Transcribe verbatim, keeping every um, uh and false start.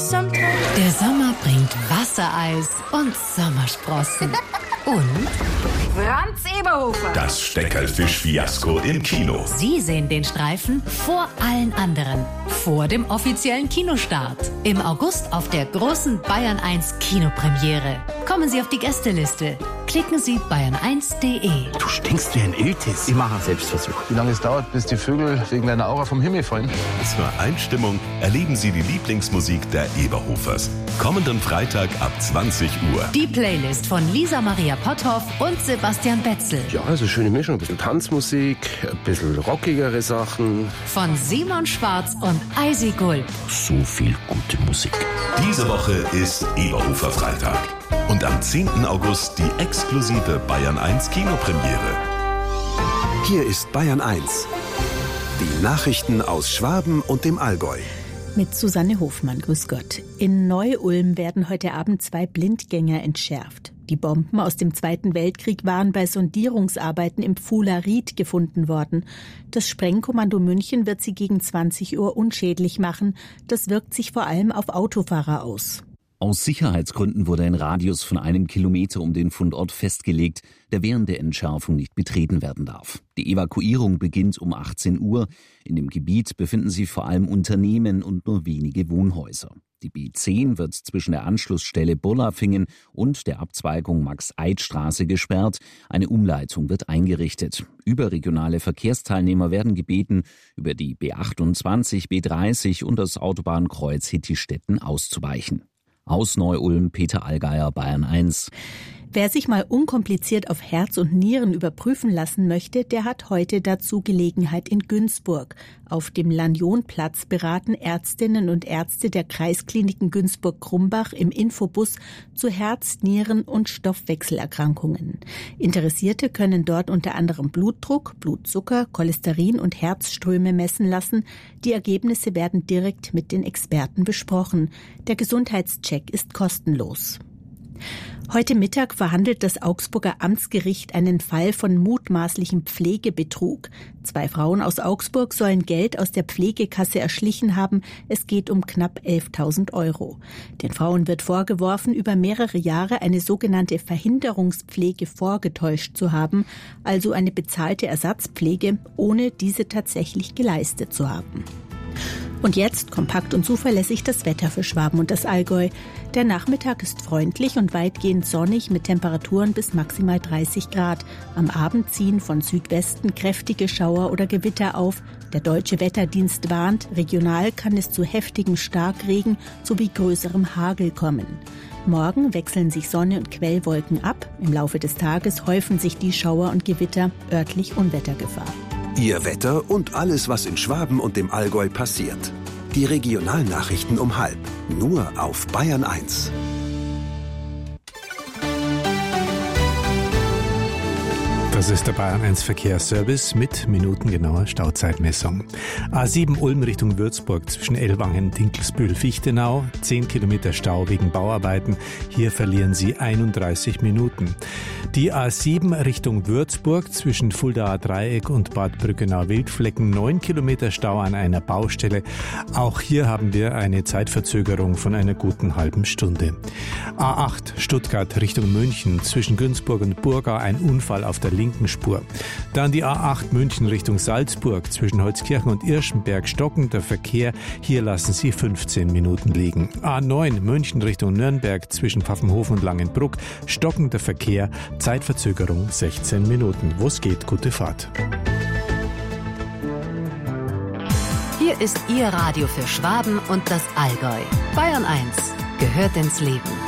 Der Sommer bringt Wassereis und Sommersprossen. Und Franz Eberhofer. Das Steckerlfisch-Fiasko im Kino. Sie sehen den Streifen vor allen anderen. Vor dem offiziellen Kinostart. Im August auf der großen Bayern eins Kinopremiere. Kommen Sie auf die Gästeliste. Klicken Sie bayern eins punkt de. Du stinkst wie ein Iltis. Ich mache einen Selbstversuch. Wie lange es dauert, bis die Vögel wegen deiner Aura vom Himmel fallen? Zur Einstimmung erleben Sie die Lieblingsmusik der Eberhofers. Kommenden Freitag ab zwanzig Uhr. Die Playlist von Lisa Maria Potthoff und Sebastian Betzel. Ja, also schöne Mischung. Ein bisschen Tanzmusik, ein bisschen rockigere Sachen. Von Simon Schwarz und Eisi Gulb. So viel gute Musik. Diese Woche ist Eberhofer Freitag. Und am zehnten August die exklusive Bayern eins Kinopremiere. Hier ist Bayern eins. Die Nachrichten aus Schwaben und dem Allgäu. Mit Susanne Hofmann, grüß Gott. In Neu-Ulm werden heute Abend zwei Blindgänger entschärft. Die Bomben aus dem Zweiten Weltkrieg waren bei Sondierungsarbeiten im Pfuhler Ried gefunden worden. Das Sprengkommando München wird sie gegen zwanzig Uhr unschädlich machen. Das wirkt sich vor allem auf Autofahrer aus. Aus Sicherheitsgründen wurde ein Radius von einem Kilometer um den Fundort festgelegt, der während der Entschärfung nicht betreten werden darf. Die Evakuierung beginnt um achtzehn Uhr. In dem Gebiet befinden sich vor allem Unternehmen und nur wenige Wohnhäuser. Die B zehn wird zwischen der Anschlussstelle Bolafingen und der Abzweigung Max-Eid-Straße gesperrt. Eine Umleitung wird eingerichtet. Überregionale Verkehrsteilnehmer werden gebeten, über die B achtundzwanzig, B dreißig und das Autobahnkreuz Hittistetten auszuweichen. Aus Neu-Ulm, Peter Allgeier, Bayern eins. Wer sich mal unkompliziert auf Herz und Nieren überprüfen lassen möchte, der hat heute dazu Gelegenheit in Günzburg. Auf dem Lanionplatz beraten Ärztinnen und Ärzte der Kreiskliniken Günzburg-Krumbach im Infobus zu Herz-, Nieren- und Stoffwechselerkrankungen. Interessierte können dort unter anderem Blutdruck, Blutzucker, Cholesterin und Herzströme messen lassen. Die Ergebnisse werden direkt mit den Experten besprochen. Der Gesundheitscheck ist kostenlos. Heute Mittag verhandelt das Augsburger Amtsgericht einen Fall von mutmaßlichem Pflegebetrug. Zwei Frauen aus Augsburg sollen Geld aus der Pflegekasse erschlichen haben. Es geht um knapp elftausend Euro. Den Frauen wird vorgeworfen, über mehrere Jahre eine sogenannte Verhinderungspflege vorgetäuscht zu haben, also eine bezahlte Ersatzpflege, ohne diese tatsächlich geleistet zu haben. Und jetzt kompakt und zuverlässig das Wetter für Schwaben und das Allgäu. Der Nachmittag ist freundlich und weitgehend sonnig mit Temperaturen bis maximal dreißig Grad. Am Abend ziehen von Südwesten kräftige Schauer oder Gewitter auf. Der Deutsche Wetterdienst warnt, regional kann es zu heftigem Starkregen sowie größerem Hagel kommen. Morgen wechseln sich Sonne und Quellwolken ab. Im Laufe des Tages häufen sich die Schauer und Gewitter, örtlich Unwettergefahr. Ihr Wetter und alles, was in Schwaben und dem Allgäu passiert. Die Regionalnachrichten um halb. Nur auf Bayern eins. Das ist der Bayern eins Verkehrsservice mit minutengenauer Stauzeitmessung. A sieben Ulm Richtung Würzburg zwischen Ellwangen, Dinkelsbühl, Fichtenau. zehn Kilometer Stau wegen Bauarbeiten. Hier verlieren Sie einunddreißig Minuten. Die A sieben Richtung Würzburg zwischen Fuldaer Dreieck und Bad Brückenau-Wildflecken. neun Kilometer Stau an einer Baustelle. Auch hier haben wir eine Zeitverzögerung von einer guten halben Stunde. A acht Stuttgart Richtung München zwischen Günzburg und Burgau ein Unfall auf der linken Spur. Dann die A acht München Richtung Salzburg zwischen Holzkirchen und Irschenberg stockender Verkehr. Hier lassen Sie fünfzehn Minuten liegen. A neun München Richtung Nürnberg zwischen Pfaffenhofen und Langenbruck stockender Verkehr. Zeitverzögerung sechzehn Minuten. Wo es geht, gute Fahrt. Hier ist Ihr Radio für Schwaben und das Allgäu. Bayern eins gehört ins Leben.